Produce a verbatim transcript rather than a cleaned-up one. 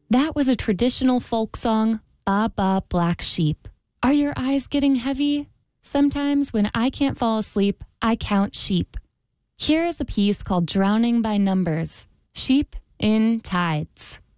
That was a traditional folk song, Ba Ba Black Sheep. Are your eyes getting heavy? Sometimes when I can't fall asleep, I count sheep. Here is a piece called Drowning by Numbers, Sheep in Tides.